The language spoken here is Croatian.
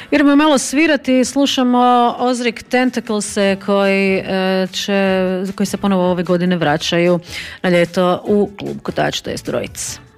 Idemo malo svirati, slušamo Ozric Tentaclese koji se ponovo ove godine vraćaju na ljeto u klub Kotač, to jest Rojc.